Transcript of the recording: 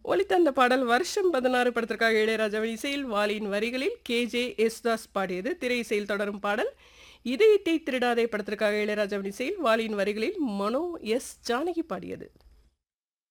ஒலித்த அந்த பாடல் வருஷம் 16 படத்திற்காக இளையராஜாவின் இசையில் வாலியின் வரிகளில் கே.ஜே. யேசுதாஸ் பாடியது. திரை இசையில் தொடரும் பாடல் இதயத்தை திருடாதே படத்திற்காக இளையராஜாவின் இசையில் வாலியின் வரிகளில் மனோ எஸ். ஜானகி பாடியது.